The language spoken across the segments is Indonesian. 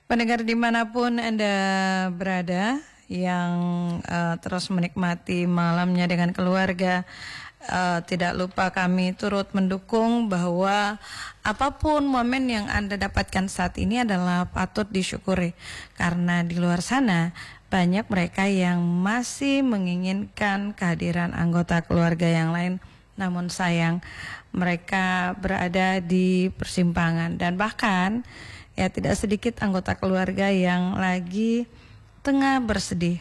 Pendengar dimanapun Anda berada yang terus menikmati malamnya dengan keluarga, tidak lupa kami turut mendukung bahwa apapun momen yang Anda dapatkan saat ini adalah patut disyukuri, karena di luar sana banyak mereka yang masih menginginkan kehadiran anggota keluarga yang lain, namun sayang mereka berada di persimpangan, dan bahkan ya tidak sedikit anggota keluarga yang lagi tengah bersedih.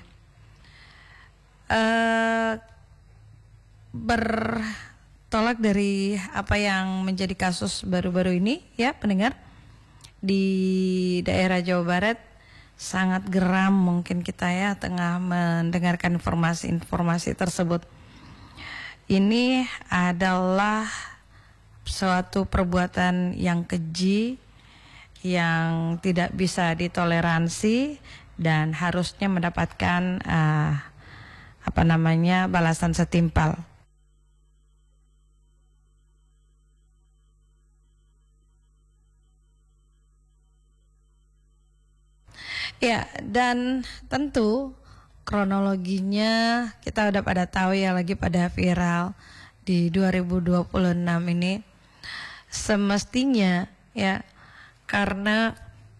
Bertolak dari apa yang menjadi kasus baru-baru ini ya pendengar, di daerah Jawa Barat sangat geram mungkin kita ya tengah mendengarkan informasi-informasi tersebut. Ini adalah suatu perbuatan yang keji, yang tidak bisa ditoleransi dan harusnya mendapatkan balasan setimpal. Ya, dan tentu kronologinya kita udah pada tahu ya, lagi pada viral di 2026 ini. Semestinya ya, karena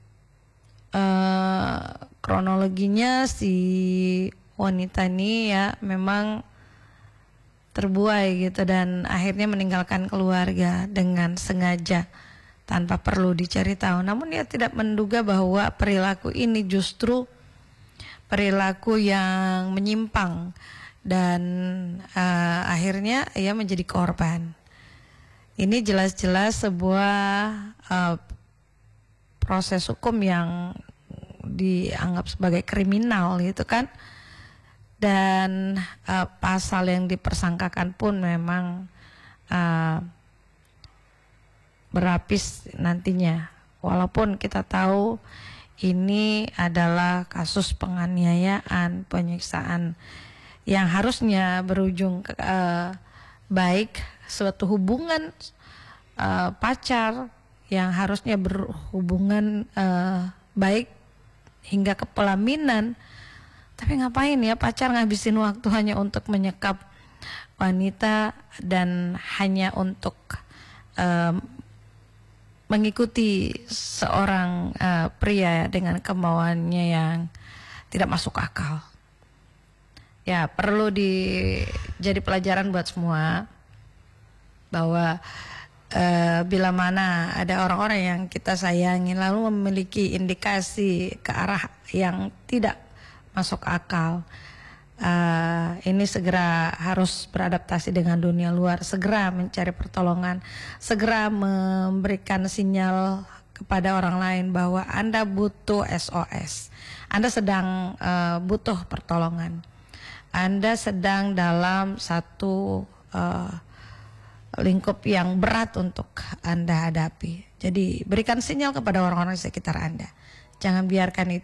kronologinya si wanita ini ya memang terbuai gitu, dan akhirnya meninggalkan keluarga dengan sengaja tanpa perlu dicari tahu. Namun dia tidak menduga bahwa perilaku ini justru perilaku yang menyimpang, dan akhirnya ia menjadi korban. Ini jelas-jelas sebuah proses hukum yang dianggap sebagai kriminal gitu kan, dan pasal yang dipersangkakan pun memang berlapis nantinya. Walaupun kita tahu ini adalah kasus penganiayaan, penyiksaan yang harusnya berujung baik, suatu hubungan pacar yang harusnya berhubungan baik hingga ke pelaminan. Tapi ngapain ya pacar ngabisin waktu hanya untuk menyekap wanita dan hanya untuk mengikuti seorang pria dengan kemauannya yang tidak masuk akal. Ya, perlu jadi pelajaran buat semua bahwa bila mana ada orang-orang yang kita sayangi lalu memiliki indikasi ke arah yang tidak masuk akal, ini segera harus beradaptasi dengan dunia luar, segera mencari pertolongan, segera memberikan sinyal kepada orang lain bahwa Anda butuh SOS, Anda sedang butuh pertolongan, Anda sedang dalam satu lingkup yang berat untuk Anda hadapi. Jadi berikan sinyal kepada orang-orang di sekitar Anda. Jangan biarkan itu